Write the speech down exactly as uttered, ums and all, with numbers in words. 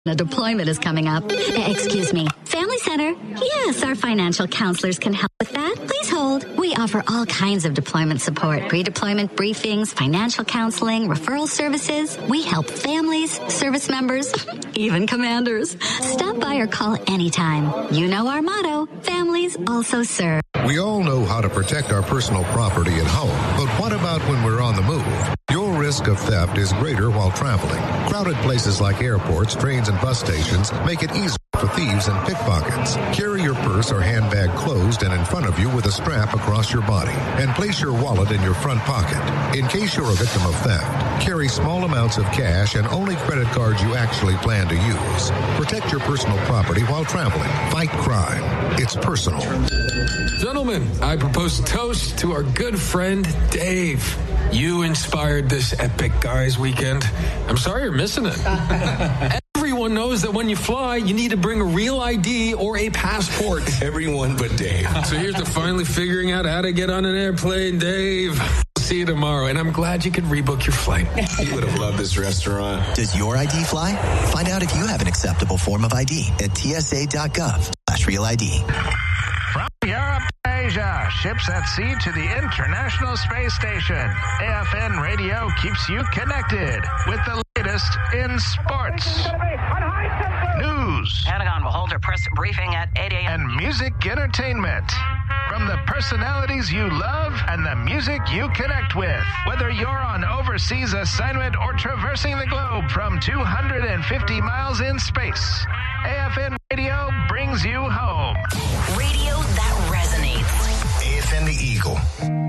A deployment is coming up. Excuse me. Family Center? Yes, our financial counselors can help with that. Please hold. We offer all kinds of deployment support, pre-deployment briefings, financial counseling, referral services. We help families, service members, even commanders. Stop by or call anytime. You know our motto, families also serve. We all know how to protect our personal property at home, but what about when we're on the move? Your risk of theft is greater while traveling. Crowded places like airports, trains, and bus stations make it easier for thieves and pickpockets. Carry your purse or handbag closed and in front of you with a strap across your body, and place your wallet in your front pocket. In case you're a victim of theft, carry small amounts of cash and only credit cards you actually plan to use. Protect your personal property while traveling. Fight crime. It's personal. Gentlemen, I propose a toast to our good friend, Dave. You inspired this epic guys weekend. I'm sorry you're missing it. Everyone knows that when you fly, you need to bring a real I D or a passport. Everyone but Dave. So here's to finally figuring out how to get on an airplane, Dave. See you tomorrow, and I'm glad you could rebook your flight. You would have loved this restaurant. Does your I D fly? Find out if you have an acceptable form of I D at tsa.gov slash real ID. From Europe to Asia, ships at sea to the International Space Station. A F N Radio keeps you connected with the latest in sports, news, Pentagon will hold a press briefing at eight a.m. and music entertainment. From the personalities you love and the music you connect with. Whether you're on overseas assignment or traversing the globe from two hundred fifty miles in space, A F N Radio brings you home. Radio that resonates. A F N The Eagle.